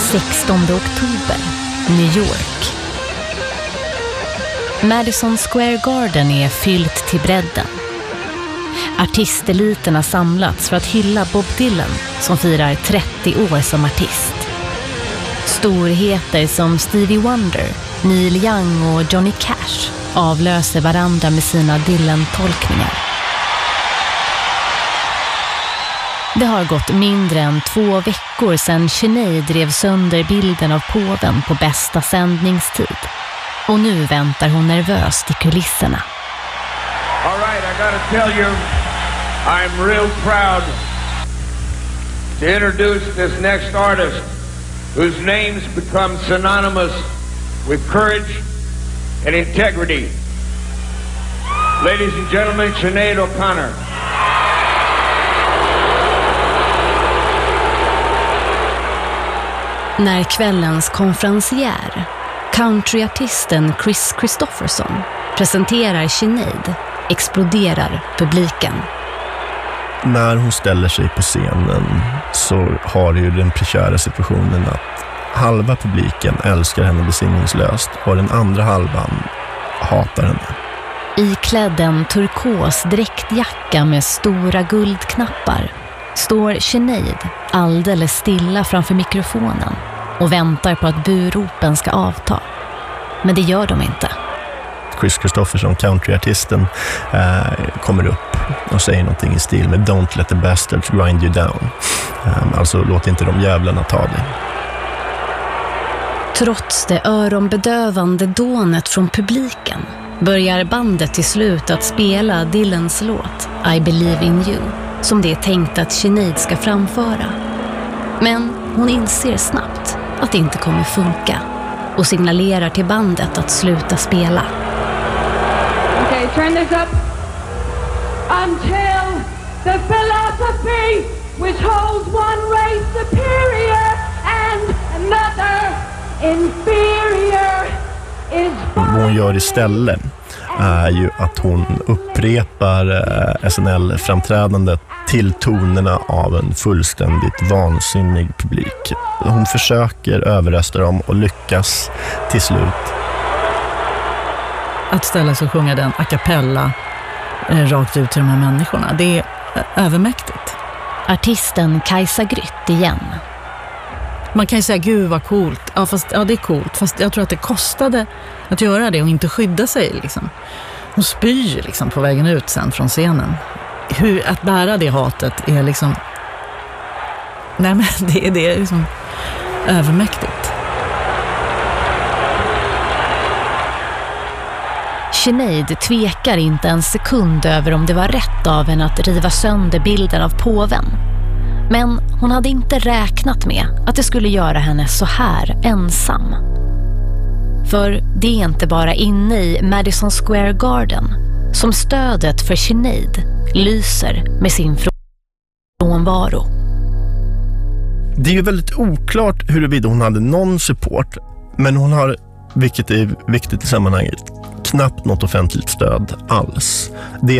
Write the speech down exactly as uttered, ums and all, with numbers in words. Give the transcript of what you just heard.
sextonde oktober, New York. Madison Square Garden är fyllt till bredden. Artisteliten har samlats för att hylla Bob Dylan som firar trettio år som artist. Storheter som Stevie Wonder, Neil Young och Johnny Cash avlöser varandra med sina Dylan-tolkningar. Det har gått mindre än två veckor sedan Sinead drev sönder bilden av påven på bästa sändningstid. Och nu väntar hon nervöst i kulisserna. All right, I gotta tell you, I'm real proud to introduce this next artist whose names become synonymous with courage and integrity. Ladies and gentlemen, Sinead O'Connor. När kvällens konferencier, countryartisten Chris Christopherson, presenterar Sinead exploderar publiken. När hon ställer sig på scenen så har ju den prekära situationen att halva publiken älskar henne besinningslöst och den andra halvan hatar henne. Iklädd en turkos dräktjacka med stora guldknappar står Sinead alldeles stilla framför mikrofonen och väntar på att buropen ska avta. Men det gör de inte. Chris Christopherson, countryartisten, eh, kommer upp och säger någonting i stil med "Don't let the bastards grind you down". Eh, alltså låt inte de jävlarna ta dig. Trots det öronbedövande dånet från publiken börjar bandet till slut att spela Dylans låt I Believe in You, som det är tänkt att Sinead ska framföra. Men hon inser snabbt att det inte kommer funka och signalerar till bandet att sluta spela. Okay, turn this up. Until the philosophy which holds one race superior and another inferior is... Vad hon gör istället är ju att hon upprepar S N L-framträdandet till tonerna av en fullständigt vansinnig publik. Hon försöker överrösta dem och lyckas till slut. Att ställa sig och sjunga den a cappella eh, rakt ut till de här människorna, det är eh, övermäktigt. Artisten Kajsa Grytt igen. Man kan ju säga, gud vad coolt. Ja, fast, ja, det är coolt. Fast jag tror att det kostade att göra det och inte skydda sig. Liksom. Hon spyr liksom, på vägen ut sen från scenen. Hur, att bära det hatet är liksom... Nej, men det, det är liksom övermäktigt. Sinead tvekar inte en sekund över om det var rätt av henne att riva sönder bilden av påven. Men hon hade inte räknat med att det skulle göra henne så här ensam. För det är inte bara inne i Madison Square Garden som stödet för Sinead lyser med sin frånvaro. Det är ju väldigt oklart huruvida hon hade någon support, men hon har, vilket är viktigt i sammanhanget, knappt något offentligt stöd alls. Det